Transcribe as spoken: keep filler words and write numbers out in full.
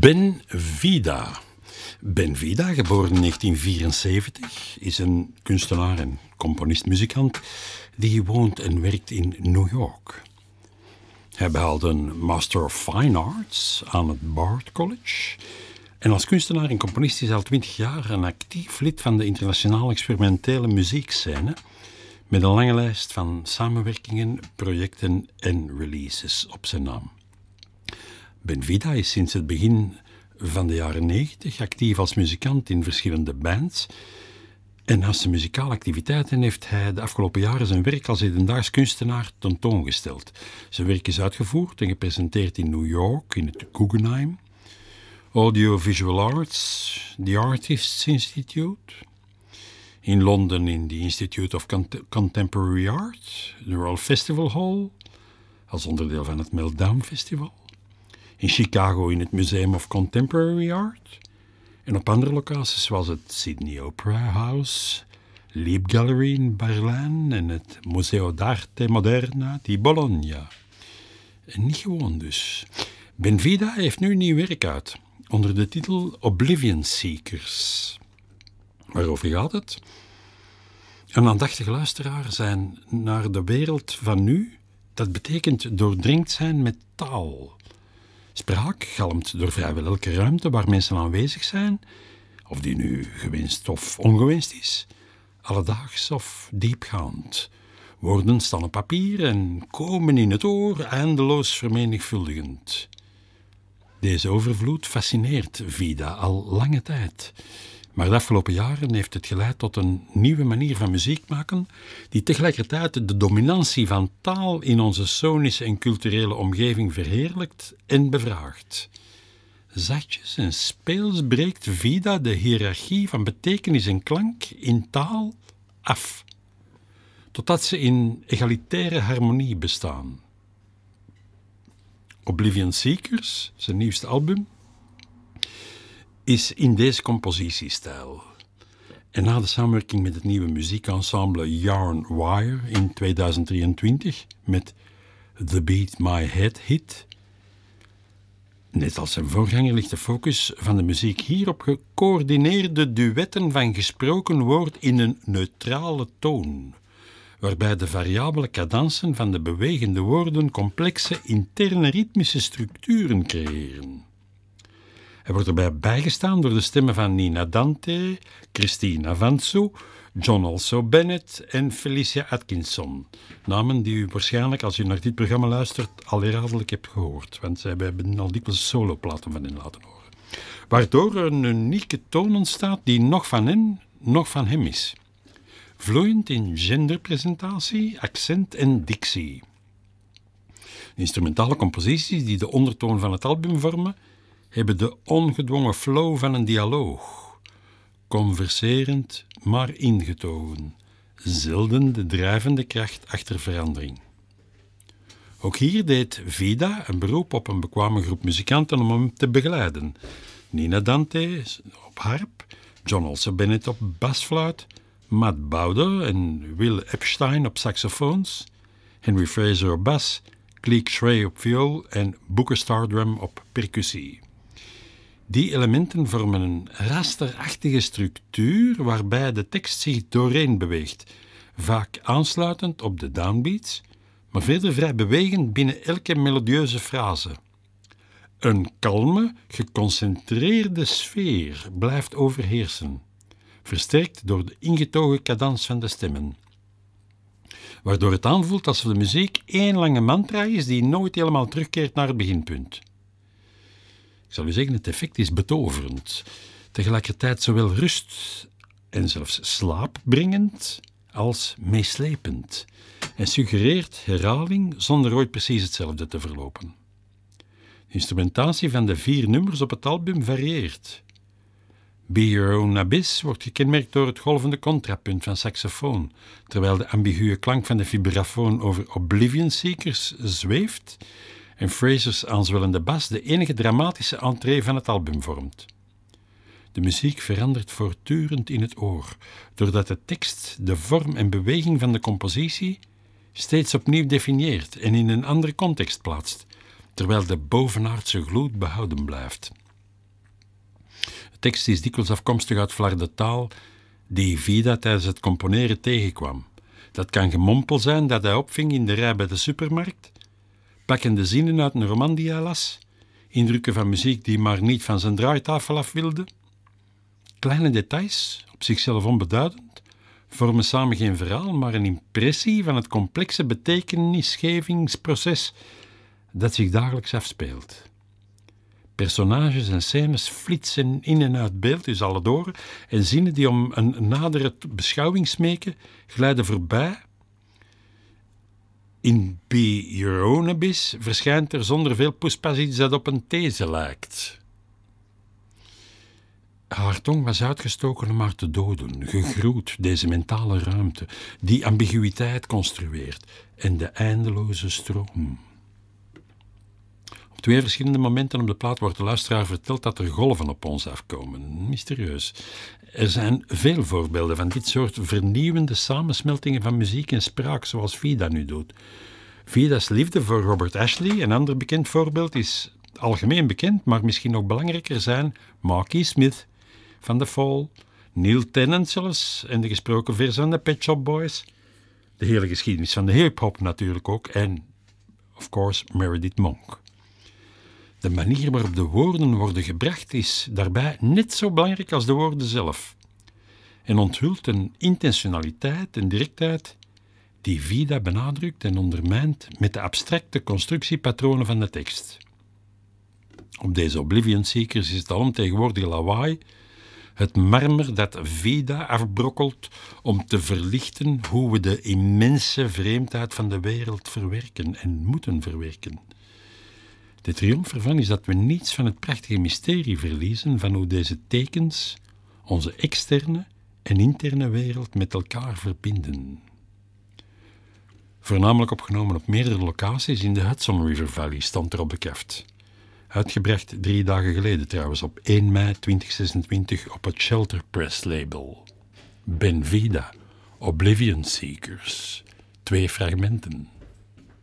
Ben Vida. Ben Vida, geboren in negentien vierenzeventig, is een kunstenaar en componist-muzikant die woont en werkt in New York. Hij behaalde een Master of Fine Arts aan het Bard College. En als kunstenaar en componist is hij al twintig jaar een actief lid van de internationale experimentele muziekscène, met een lange lijst van samenwerkingen, projecten en releases op zijn naam. Ben Vida is sinds het begin van de jaren negentig actief als muzikant in verschillende bands. En naast zijn muzikale activiteiten heeft hij de afgelopen jaren zijn werk als hedendaags kunstenaar tentoongesteld. Zijn werk is uitgevoerd en gepresenteerd in New York, in het Guggenheim, Audiovisual Arts, The Artists Institute, in Londen in the Institute of Cont- Contemporary Art, de Royal Festival Hall, als onderdeel van het Meltdown Festival, in Chicago in het Museum of Contemporary Art en op andere locaties zoals het Sydney Opera House, Lieb Gallery in Berlijn en het Museo d'Arte Moderna di Bologna. En niet gewoon dus. Ben Vida heeft nu nieuw werk uit, onder de titel Oblivion Seekers. Waarover gaat het? Een aandachtige luisteraar zijn naar de wereld van nu, dat betekent doordrenkt zijn met taal. Spraak galmt door vrijwel elke ruimte waar mensen aanwezig zijn, of die nu gewenst of ongewenst is, alledaags of diepgaand. Woorden staan op papier en komen in het oor, eindeloos vermenigvuldigend. Deze overvloed fascineert Vida al lange tijd. Maar de afgelopen jaren heeft het geleid tot een nieuwe manier van muziek maken, die tegelijkertijd de dominantie van taal in onze sonische en culturele omgeving verheerlijkt en bevraagt. Zachtjes en speels breekt Vida de hiërarchie van betekenis en klank in taal af, totdat ze in egalitaire harmonie bestaan. Oblivion Seekers, zijn nieuwste album, is in deze compositiestijl. En na de samenwerking met het nieuwe muziekensemble Yarn Wire in tweeduizend drieëntwintig met The Beat My Head Hit, net als zijn voorganger ligt de focus van de muziek hier op gecoördineerde duetten van gesproken woord in een neutrale toon, waarbij de variabele cadansen van de bewegende woorden complexe interne ritmische structuren creëren. Hij wordt erbij bijgestaan door de stemmen van Nina Dante, Christina Vanzo, John Also Bennett en Felicia Atkinson. Namen die u waarschijnlijk, als u naar dit programma luistert, al herhaaldelijk hebt gehoord. Want zij hebben al dikwijls soloplaten van hen laten horen. Waardoor er een unieke toon ontstaat die nog van hen, nog van hem is. Vloeiend in genderpresentatie, accent en dictie. De instrumentale composities die de ondertoon van het album vormen, hebben de ongedwongen flow van een dialoog. Converserend, maar ingetogen. Zelden de drijvende kracht achter verandering. Ook hier deed Vida een beroep op een bekwame groep muzikanten om hem te begeleiden. Nina Dante op harp, John Also Bennett op basfluit, Matt Bauder en Will Epstein op saxofoons, Henry Fraser op bas, Cleek Shrey op viool en Booker Stardrum op percussie. Die elementen vormen een rasterachtige structuur waarbij de tekst zich doorheen beweegt, vaak aansluitend op de downbeats, maar verder vrij bewegend binnen elke melodieuze frase. Een kalme, geconcentreerde sfeer blijft overheersen, versterkt door de ingetogen cadans van de stemmen, waardoor het aanvoelt alsof de muziek één lange mantra is die nooit helemaal terugkeert naar het beginpunt. Ik zal u zeggen, het effect is betoverend. Tegelijkertijd zowel rust en zelfs slaapbrengend als meeslepend. En suggereert herhaling zonder ooit precies hetzelfde te verlopen. De instrumentatie van de vier nummers op het album varieert. Be Your Own Abyss wordt gekenmerkt door het golvende contrapunt van saxofoon, terwijl de ambiguë klank van de vibrafoon over Oblivion Seekers zweeft en Fraser's aanzwellende bas de enige dramatische entree van het album vormt. De muziek verandert voortdurend in het oor, doordat de tekst de vorm en beweging van de compositie steeds opnieuw definieert en in een andere context plaatst, terwijl de bovenaardse gloed behouden blijft. tekst is dikwijls afkomstig uit flarde taal die Vida tijdens het componeren tegenkwam. Dat kan gemompel zijn dat hij opving in de rij bij de supermarkt, pakkende zinnen uit een roman die hij las, indrukken van muziek die maar niet van zijn draaitafel af wilde. Kleine details, op zichzelf onbeduidend, vormen samen geen verhaal, maar een impressie van het complexe betekenisgevingsproces dat zich dagelijks afspeelt. Personages en scènes flitsen in en uit beeld, dus alle door, en zinnen die om een nadere beschouwing smeken, glijden voorbij. In Be Your Own Abyss verschijnt er zonder veel poespas iets dat op een these lijkt. Haar tong was uitgestoken om haar te doden, gegroet, deze mentale ruimte, die ambiguïteit construeert en de eindeloze stroom. Op twee verschillende momenten op de plaat wordt de luisteraar verteld dat er golven op ons afkomen. Mysterieus. Er zijn veel voorbeelden van dit soort vernieuwende samensmeltingen van muziek en spraak, zoals Vida nu doet. Vida's liefde voor Robert Ashley, een ander bekend voorbeeld, is algemeen bekend, maar misschien nog belangrijker zijn Marky Smith van The Fall, Neil Tennant zelfs en de gesproken versie van de Pet Shop Boys, de hele geschiedenis van de hip-hop natuurlijk ook en, of course, Meredith Monk. De manier waarop de woorden worden gebracht is daarbij net zo belangrijk als de woorden zelf en onthult een intentionaliteit en directheid die Vida benadrukt en ondermijnt met de abstracte constructiepatronen van de tekst. Op deze Oblivion Seekers is het alomtegenwoordige lawaai het marmer dat Vida afbrokkelt om te verlichten hoe we de immense vreemdheid van de wereld verwerken en moeten verwerken. De triomf ervan is dat we niets van het prachtige mysterie verliezen van hoe deze tekens onze externe en interne wereld met elkaar verbinden. Voornamelijk opgenomen op meerdere locaties in de Hudson River Valley stond er op de kaft. Uitgebracht drie dagen geleden trouwens, op één mei twintig zesentwintig op het Shelter Press label. Ben Vida, Oblivion Seekers. Twee fragmenten.